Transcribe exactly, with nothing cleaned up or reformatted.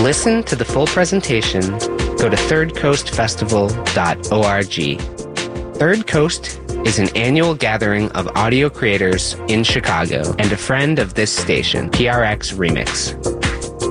listen to the full presentation, go to third coast festival dot org. Third Coast is an annual gathering of audio creators in Chicago and a friend of this station, P R X Remix.